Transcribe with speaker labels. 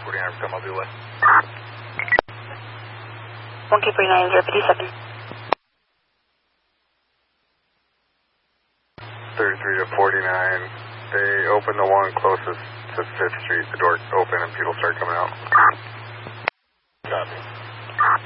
Speaker 1: 49, I'll do what?
Speaker 2: 1K49, 057.
Speaker 1: 33 to 49. They open the one closest to 5th Street. The door open and people start coming out.
Speaker 3: Copy.